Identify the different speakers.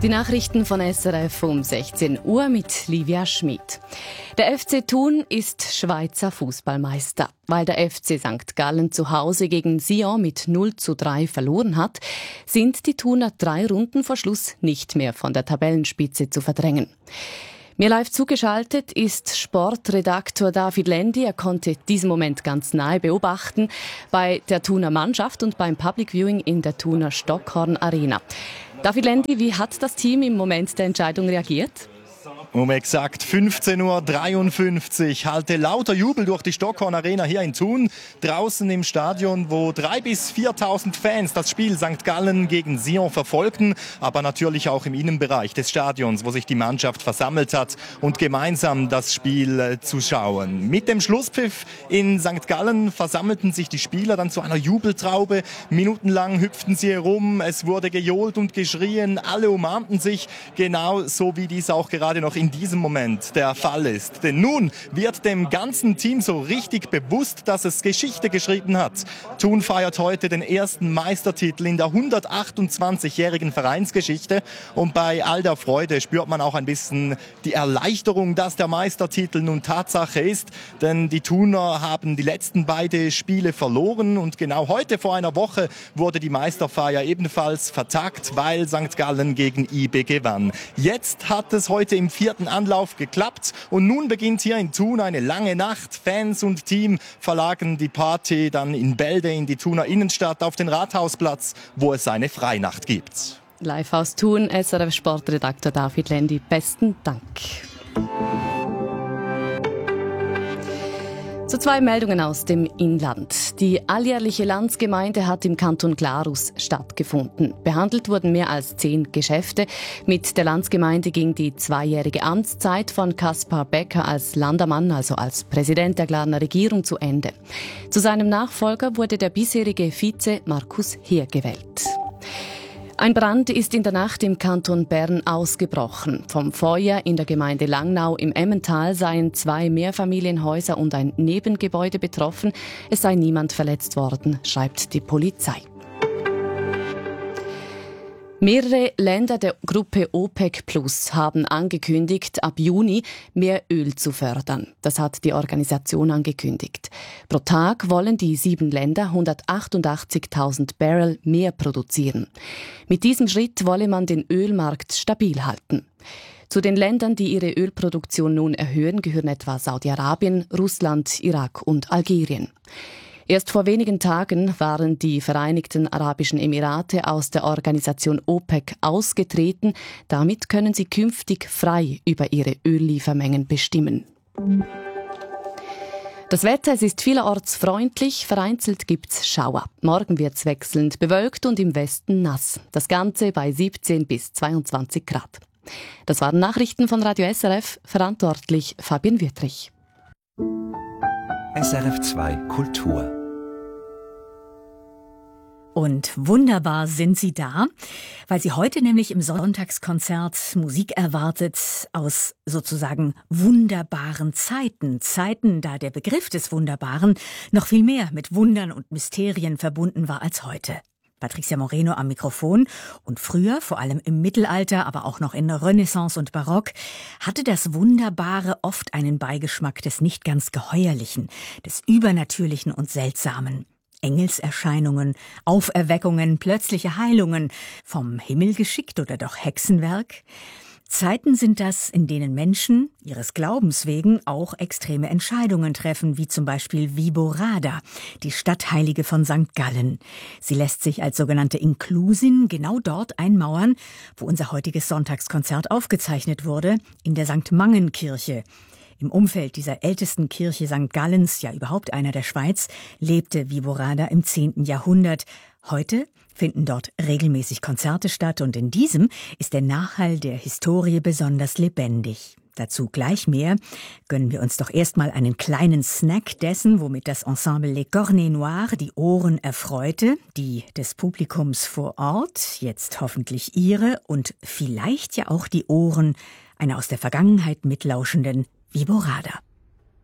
Speaker 1: Die Nachrichten von SRF um 16 Uhr mit Livia Schmid. Der FC Thun ist Schweizer Fußballmeister. Weil der FC St. Gallen zu Hause gegen Sion mit 0:3 verloren hat, sind die Thuner 3 Runden vor Schluss nicht mehr von der Tabellenspitze zu verdrängen. Mir live zugeschaltet ist Sportredaktor David Lendi. Er konnte diesen Moment ganz nahe beobachten bei der Thuner Mannschaft und beim Public Viewing in der Thuner Stockhorn Arena. David Lendi, wie hat das Team im Moment der Entscheidung reagiert?
Speaker 2: Um exakt 15:53 Uhr hallte lauter Jubel durch die Stockhorn Arena hier in Thun. Draußen im Stadion, wo 3.000 bis 4.000 Fans das Spiel St. Gallen gegen Sion verfolgten. Aber natürlich auch im Innenbereich des Stadions, wo sich die Mannschaft versammelt hat und gemeinsam das Spiel zu schauen. Mit dem Schlusspfiff in St. Gallen versammelten sich die Spieler dann zu einer Jubeltraube. Minutenlang hüpften sie herum, es wurde gejohlt und geschrien. Alle umarmten sich, genau so wie dies auch gerade noch in diesem Moment der Fall ist. Denn nun wird dem ganzen Team so richtig bewusst, dass es Geschichte geschrieben hat. Thun feiert heute den ersten Meistertitel in der 128-jährigen Vereinsgeschichte. Und bei all der Freude spürt man auch ein bisschen die Erleichterung, dass der Meistertitel nun Tatsache ist. Denn die Thuner haben die letzten beiden Spiele verloren. Und genau heute vor einer Woche wurde die Meisterfeier ebenfalls vertagt, weil St. Gallen gegen IB gewann. Jetzt hat es heute im 4. Anlauf geklappt und nun beginnt hier in Thun eine lange Nacht. Fans und Team verlagern die Party dann in Bälde in die Thuner Innenstadt auf den Rathausplatz, wo es eine Freinacht gibt.
Speaker 1: Live aus Thun, SRF Sportredakteur David Lendi. Besten Dank. Zu 2 Meldungen aus dem Inland. Die alljährliche Landsgemeinde hat im Kanton Glarus stattgefunden. Behandelt wurden mehr als 10 Geschäfte. Mit der Landsgemeinde ging die 2-jährige Amtszeit von Kaspar Becker als Landamann, also als Präsident der Glarner Regierung, zu Ende. Zu seinem Nachfolger wurde der bisherige Vize Markus Heer gewählt. Ein Brand ist in der Nacht im Kanton Bern ausgebrochen. Vom Feuer in der Gemeinde Langnau im Emmental seien 2 Mehrfamilienhäuser und ein Nebengebäude betroffen. Es sei niemand verletzt worden, schreibt die Polizei. Mehrere Länder der Gruppe OPEC Plus haben angekündigt, ab Juni mehr Öl zu fördern. Das hat die Organisation angekündigt. Pro Tag wollen die 7 Länder 188.000 Barrel mehr produzieren. Mit diesem Schritt wolle man den Ölmarkt stabil halten. Zu den Ländern, die ihre Ölproduktion nun erhöhen, gehören etwa Saudi-Arabien, Russland, Irak und Algerien. Erst vor wenigen Tagen waren die Vereinigten Arabischen Emirate aus der Organisation OPEC ausgetreten. Damit können sie künftig frei über ihre Ölliefermengen bestimmen. Das Wetter, es ist vielerorts freundlich, vereinzelt gibt's Schauer. Morgen wird's wechselnd bewölkt und im Westen nass. Das Ganze bei 17 bis 22 Grad. Das waren Nachrichten von Radio SRF, verantwortlich Fabian Wüttrich.
Speaker 3: SRF 2 Kultur.
Speaker 4: Und wunderbar sind Sie da, weil Sie heute nämlich im Sonntagskonzert Musik erwartet aus sozusagen wunderbaren Zeiten. Zeiten, da der Begriff des Wunderbaren noch viel mehr mit Wundern und Mysterien verbunden war als heute. Patricia Moreno am Mikrofon. Und früher, vor allem im Mittelalter, aber auch noch in Renaissance und Barock, hatte das Wunderbare oft einen Beigeschmack des nicht ganz Geheuerlichen, des Übernatürlichen und Seltsamen. Engelserscheinungen, Auferweckungen, plötzliche Heilungen, vom Himmel geschickt oder doch Hexenwerk. Zeiten sind das, in denen Menschen, ihres Glaubens wegen, auch extreme Entscheidungen treffen, wie zum Beispiel Viborada, die Stadtheilige von St. Gallen. Sie lässt sich als sogenannte Inklusin genau dort einmauern, wo unser heutiges Sonntagskonzert aufgezeichnet wurde, in der St. Mangen-Kirche. Im Umfeld dieser ältesten Kirche St. Gallens, ja überhaupt einer der Schweiz, lebte Viborada im 10. Jahrhundert. Heute finden dort regelmäßig Konzerte statt und in diesem ist der Nachhall der Historie besonders lebendig. Dazu gleich mehr. Gönnen wir uns doch erstmal einen kleinen Snack dessen, womit das Ensemble Les Cornets Noirs die Ohren erfreute, die des Publikums vor Ort, jetzt hoffentlich ihre und vielleicht ja auch die Ohren einer aus der Vergangenheit mitlauschenden Viborada.